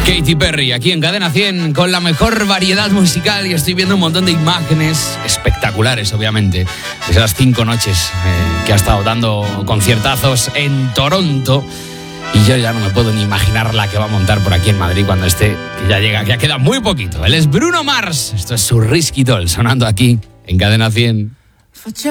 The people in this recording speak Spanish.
Katy Perry, aquí en Cadena 100, con la mejor variedad musical, y estoy viendo un montón de imágenes espectaculares, obviamente, de esas 5 noches que ha estado dando conciertazos en Toronto, y yo ya no me puedo ni imaginar la que va a montar por aquí en Madrid cuando esté, que ya llega, que ya queda muy poquito. Él es Bruno Mars, esto es su Risky Doll, sonando aquí en Cadena 100.